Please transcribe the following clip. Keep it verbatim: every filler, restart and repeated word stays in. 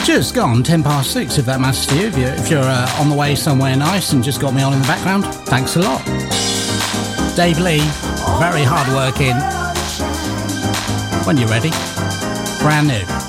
Just gone ten past six, if that matters to you. If you're, if you're uh, on the way somewhere nice and just got me on in the background, thanks a lot. Dave Lee, very hard working. When you're ready, brand new.